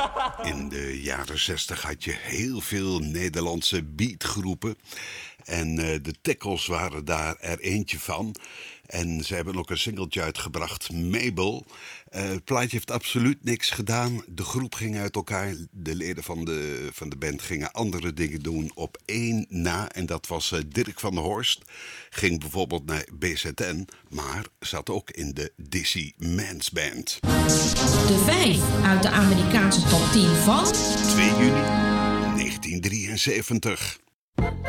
In de jaren 60 had je heel veel Nederlandse beatgroepen. En de Tikkels waren daar er eentje van. En ze hebben ook een singeltje uitgebracht, Mabel. Het plaatje heeft absoluut niks gedaan. De groep ging uit elkaar. De leden van de band gingen andere dingen doen op één na. En dat was Dirk van der Horst. Ging bijvoorbeeld naar BZN. Maar zat ook in de Dizzy Mans Band. De 5 uit de Amerikaanse top 10 van 2 juni 1973.